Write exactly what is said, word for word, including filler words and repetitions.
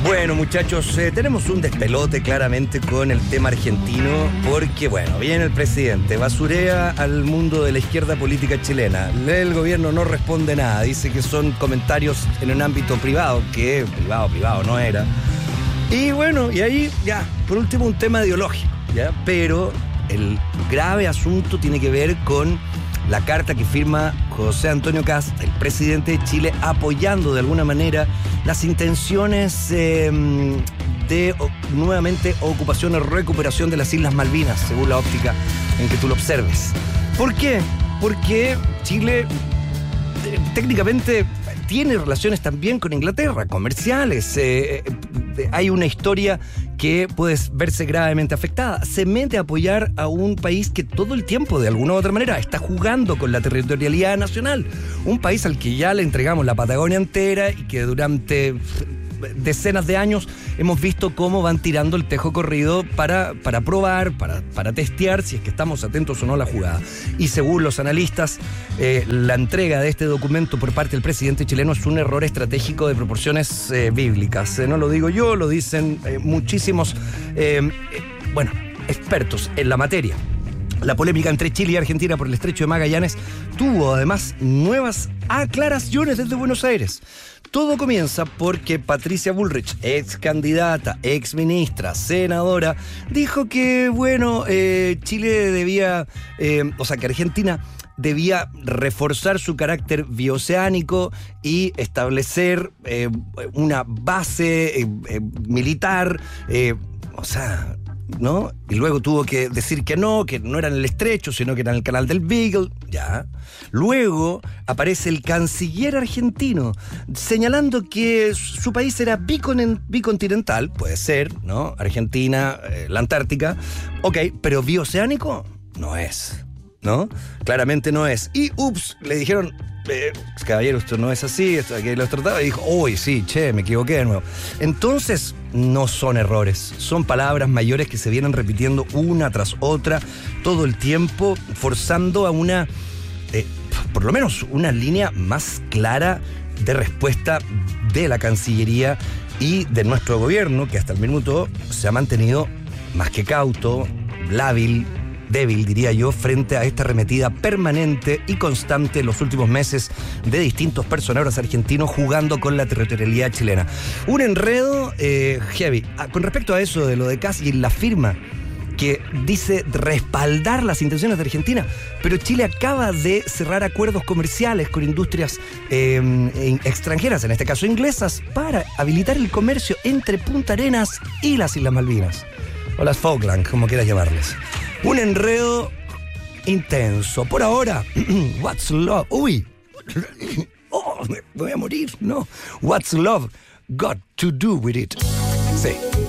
Bueno, muchachos, eh, tenemos un despelote claramente con el tema argentino porque, bueno, viene el presidente, basurea al mundo de la izquierda política chilena. El gobierno no responde nada, dice que son comentarios en un ámbito privado, que privado, privado no era. Y bueno, y ahí ya, por último, un tema ideológico, ¿ya? Pero el grave asunto tiene que ver con la carta que firma José Antonio Kast, el presidente de Chile, apoyando de alguna manera las intenciones eh, de o, nuevamente ocupación o recuperación de las Islas Malvinas, según la óptica en que tú lo observes. ¿Por qué? Porque Chile eh, técnicamente tiene relaciones también con Inglaterra, comerciales. Eh, eh, hay una historia que puede verse gravemente afectada. Se mete a apoyar a un país que todo el tiempo, de alguna u otra manera, está jugando con la territorialidad nacional. Un país al que ya le entregamos la Patagonia entera y que durante decenas de años hemos visto cómo van tirando el tejo corrido para, para probar, para, para testear si es que estamos atentos o no a la jugada. Y según los analistas, eh, la entrega de este documento por parte del presidente chileno es un error estratégico de proporciones eh, bíblicas. Eh, no lo digo yo, lo dicen eh, muchísimos eh, eh, bueno, expertos en la materia. La polémica entre Chile y Argentina por el estrecho de Magallanes tuvo además nuevas aclaraciones desde Buenos Aires. Todo comienza porque Patricia Bullrich, ex candidata, ex ministra, senadora, dijo que, bueno, eh, Chile debía, eh, o sea, que Argentina debía reforzar su carácter bioceánico y establecer eh, una base eh, eh, militar, eh, o sea, ¿no? Y luego tuvo que decir que no, que no era en el estrecho, sino que era en el canal del Beagle, ya. Luego aparece el canciller argentino señalando que su país era bicon- bicontinental, puede ser, ¿no? Argentina, eh, la Antártica, ok, pero bioceánico no es, ¿no? Claramente no es. Y ups, le dijeron, eh, caballero, esto no es así, esto aquí lo trataba, y dijo, uy, sí, che, me equivoqué de nuevo. Entonces, no son errores, son palabras mayores que se vienen repitiendo una tras otra todo el tiempo, forzando a una, eh, por lo menos una línea más clara de respuesta de la Cancillería y de nuestro gobierno, que hasta el minuto se ha mantenido más que cauto, lábil, débil, diría yo, frente a esta arremetida permanente y constante en los últimos meses de distintos personeros argentinos jugando con la territorialidad chilena. Un enredo eh, heavy. Ah, con respecto a eso de lo de Kast y la firma que dice respaldar las intenciones de Argentina, pero Chile acaba de cerrar acuerdos comerciales con industrias eh, extranjeras, en este caso inglesas, para habilitar el comercio entre Punta Arenas y las Islas Malvinas, o las Falkland, como quieras llamarles. Un enredo intenso. Por ahora, what's love? Uy, oh, me voy a morir, no. What's love got to do with it? Sí.